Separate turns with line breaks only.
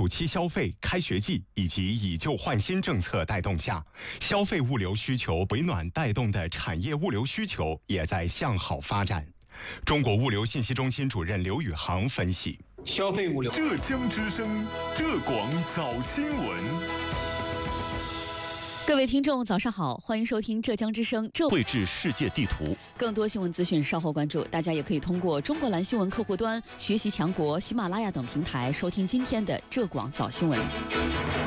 期消费、开学季以及以旧换新政策带动下，消费物流需求回暖带动的产业物流需求也在向好发展。中国物流信息中心主任刘宇航分析：
消费物流。
浙江之声，浙广早新闻。
各位听众，早上好，欢迎收听浙江之声
绘制世界地图。
更多新闻资讯稍后关注，大家也可以通过中国蓝新闻客户端、学习强国、喜马拉雅等平台收听今天的浙广早新闻。